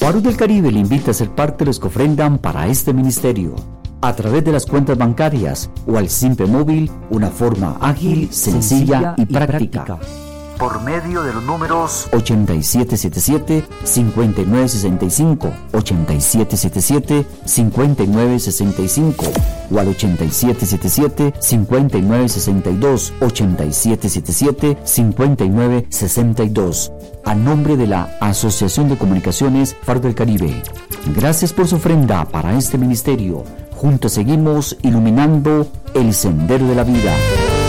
Faro del Caribe le invita a ser parte de los que ofrendan para este ministerio. A través de las cuentas bancarias o al simple móvil, una forma ágil, sencilla y práctica. Por medio de los números 8777-5965, 8777-5965 o al 8777-5962, 8777-5962. A nombre de la Asociación de Comunicaciones Faro del Caribe. Gracias por su ofrenda para este ministerio. Juntos seguimos iluminando el sendero de la vida.